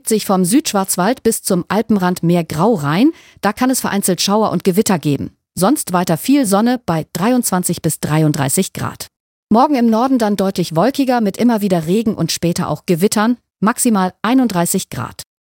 schiebt sich vom Südschwarzwald bis zum Alpenrand mehr Grau rein. Da kann es vereinzelt Schauer und Gewitter geben. Sonst weiter viel Sonne bei 23 bis 33 Grad. Morgen im Norden dann deutlich wolkiger mit immer wieder Regen und später auch Gewittern, maximal 31 Grad.